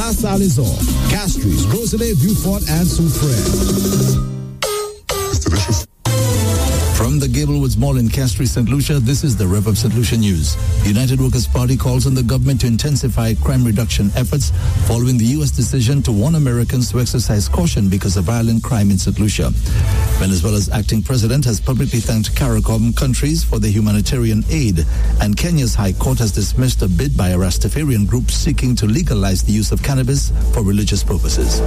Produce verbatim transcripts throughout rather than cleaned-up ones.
La Salle is all. Castries, Rosalie, Beaufort, and Soufriere. It's delicious. From the Gablewoods Mall in Castries, Saint Lucia, this is the Rev of Saint Lucia News. The United Workers' Party calls on the government to intensify crime reduction efforts following the U S decision to warn Americans to exercise caution because of violent crime in Saint Lucia. Venezuela's acting president has publicly thanked CARICOM countries for their humanitarian aid, and Kenya's High Court has dismissed a bid by a Rastafarian group seeking to legalize the use of cannabis for religious purposes.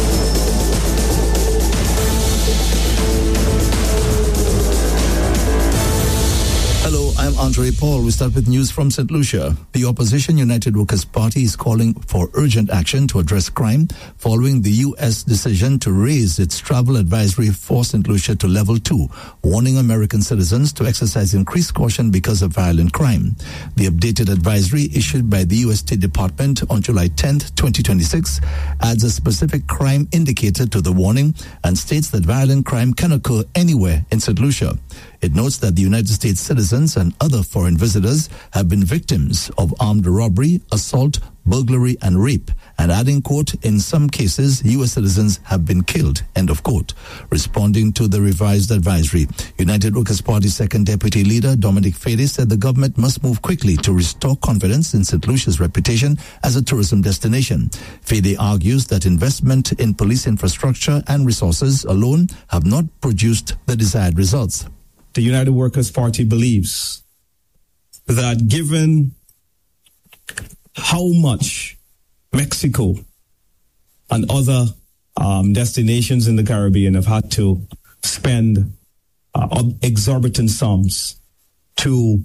I'm Andre Paul. We start with news from Saint Lucia. The opposition United Workers' Party is calling for urgent action to address crime following the U S decision to raise its travel advisory for Saint Lucia to level two, warning American citizens to exercise increased caution because of violent crime. The updated advisory issued by the U S State Department on July tenth, twenty twenty-six adds a specific crime indicator to the warning and states that violent crime can occur anywhere in Saint Lucia. It notes that the United States citizens and other foreign visitors have been victims of armed robbery, assault, burglary, and rape, and adding, quote, in some cases, U S citizens have been killed, end of quote. Responding to the revised advisory, United Workers' Party second deputy leader Dominic Fede said the government must move quickly to restore confidence in Saint Lucia's reputation as a tourism destination. Fede argues that investment in police infrastructure and resources alone have not produced the desired results. The United Workers' Party believes that given how much Mexico and other um, destinations in the Caribbean have had to spend uh, exorbitant sums to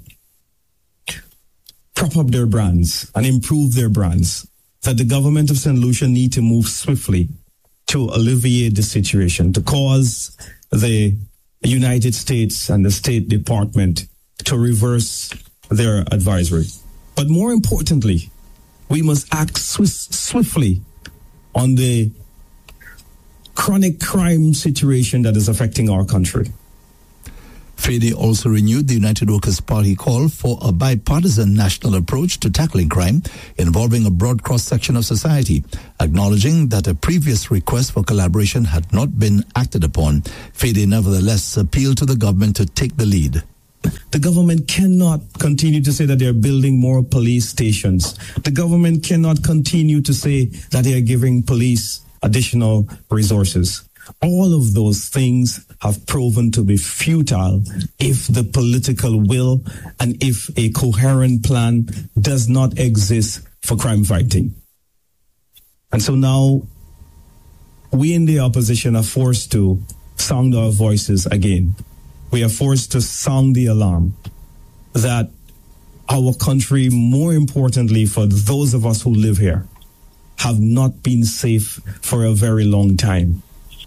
prop up their brands and improve their brands, that the government of Saint Lucia need to move swiftly to alleviate the situation, to cause the United States and the State Department to reverse their advisory. But more importantly, we must act swift, swiftly on the chronic crime situation that is affecting our country. Fede also renewed the United Workers' Party call for a bipartisan national approach to tackling crime involving a broad cross-section of society, acknowledging that a previous request for collaboration had not been acted upon. Fede nevertheless appealed to the government to take the lead. The government cannot continue to say that they're building more police stations. The government cannot continue to say that they are giving police additional resources. All of those things have proven to be futile if the political will and if a coherent plan does not exist for crime fighting. And so now we in the opposition are forced to sound our voices again. We are forced to sound the alarm that our country, more importantly for those of us who live here, have not been safe for a very long time.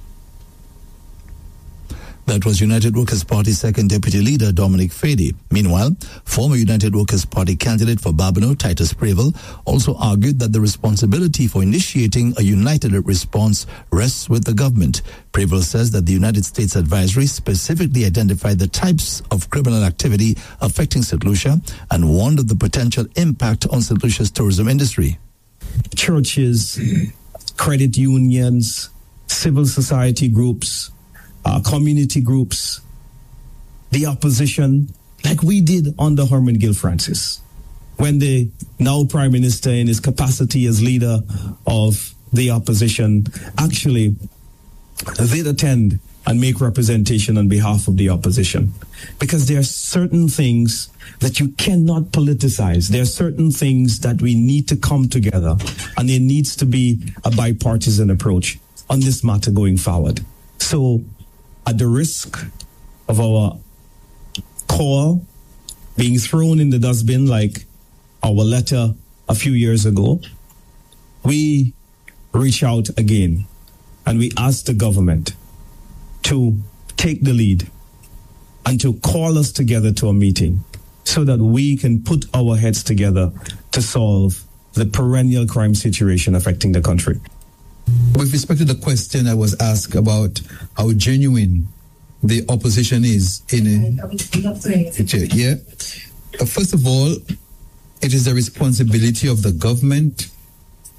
That was United Workers' Party second deputy leader Dominic Fede. Meanwhile, former United Workers' Party candidate for Babonneau, Titus Preble, also argued that the responsibility for initiating a united response rests with the government. Preble says that the United States advisory specifically identified the types of criminal activity affecting Saint Lucia and warned of the potential impact on Saint Lucia's tourism industry. Churches, credit unions, civil society groups, Uh, community groups, the opposition, like we did under Herman Gill Francis, when the now Prime Minister, in his capacity as leader of the opposition, actually did attend and make representation on behalf of the opposition. Because there are certain things that you cannot politicize. There are certain things that we need to come together, and there needs to be a bipartisan approach on this matter going forward. So, at the risk of our call being thrown in the dustbin like our letter a few years ago, we reach out again and we ask the government to take the lead and to call us together to a meeting so that we can put our heads together to solve the perennial crime situation affecting the country. With respect to the question I was asked about how genuine the opposition is in a, yeah. First of all, it is the responsibility of the government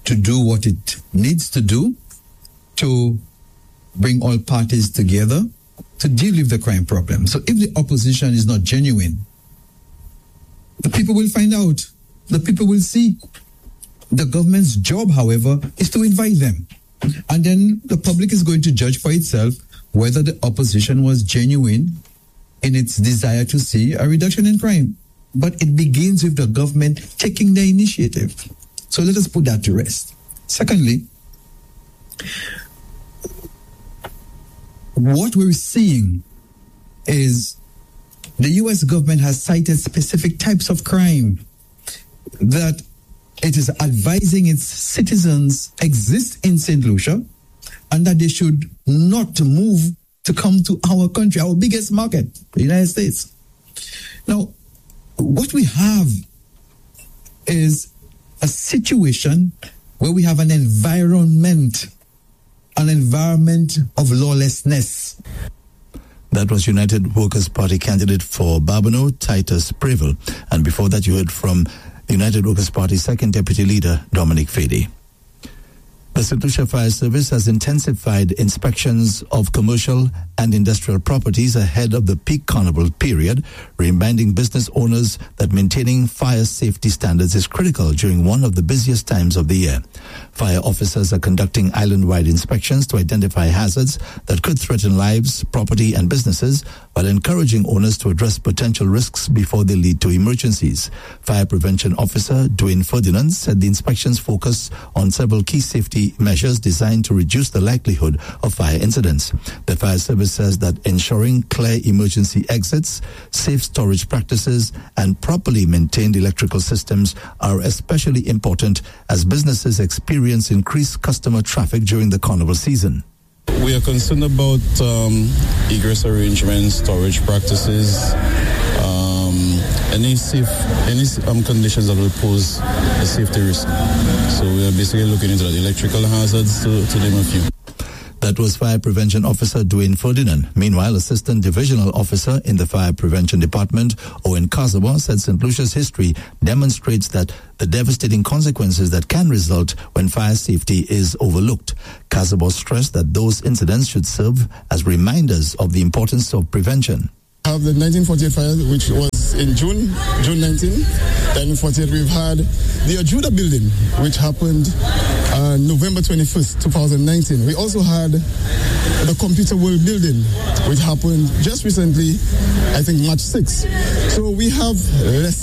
to do what it needs to do to bring all parties together to deal with the crime problem. So if the opposition is not genuine, the people will find out. The people will see. The government's job, however, is to invite them. And then the public is going to judge for itself whether the opposition was genuine in its desire to see a reduction in crime. But it begins with the government taking the initiative. So let us put that to rest. Secondly, what we're seeing is the U S government has cited specific types of crime that it is advising its citizens exist in Saint Lucia and that they should not move to come to our country, our biggest market, the United States. Now, what we have is a situation where we have an environment, an environment of lawlessness. That was United Workers' Party candidate for Barbano, Titus Prevel. And before that, you heard from United Workers' Party second deputy leader, Dominic Fady. The Saint Lucia Fire Service has intensified inspections of commercial and industrial properties ahead of the peak carnival period, reminding business owners that maintaining fire safety standards is critical during one of the busiest times of the year. Fire officers are conducting island-wide inspections to identify hazards that could threaten lives, property, and businesses, while encouraging owners to address potential risks before they lead to emergencies. Fire Prevention Officer Dwayne Ferdinand said the inspections focus on several key safety measures designed to reduce the likelihood of fire incidents. The fire service says that ensuring clear emergency exits, safe storage practices, and properly maintained electrical systems are especially important as businesses experience increased customer traffic during the carnival season. We are concerned about um, egress arrangements, storage practices, um, any safe, any um, conditions that will pose a safety risk. So we are basically looking into the electrical hazards, to, to name a few. That was Fire Prevention Officer Dwayne Ferdinand. Meanwhile, Assistant Divisional Officer in the Fire Prevention Department, Owen Kazawa, said Saint Lucia's history demonstrates that the devastating consequences that can result when fire safety is overlooked. Kazawa stressed that those incidents should serve as reminders of the importance of prevention. We have the nineteen forty-eight fire, which was in June, June nineteenth. nineteen forty-eight, we've had the Ajuda building, which happened uh, November twenty-first, twenty nineteen. We also had the Computer World building, which happened just recently, I think March sixth. So we have less